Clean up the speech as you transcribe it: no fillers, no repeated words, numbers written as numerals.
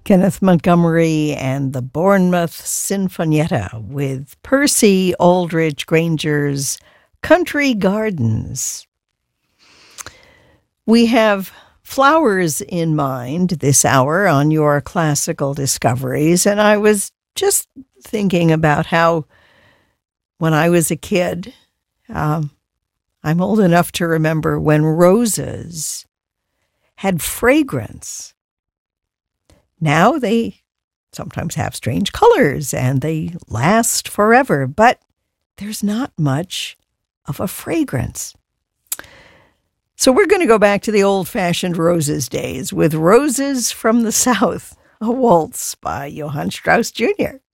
Kenneth Montgomery and the Bournemouth Sinfonietta with Percy Aldrich Granger's Country Gardens. We have flowers in mind this hour on your classical discoveries, and I was just thinking about how when I was a kid, I'm old enough to remember when roses had fragrance. Now they sometimes have strange colors and they last forever, but there's not much of a fragrance. So we're going to go back to the old-fashioned roses days with Roses from the South, a waltz by Johann Strauss Jr.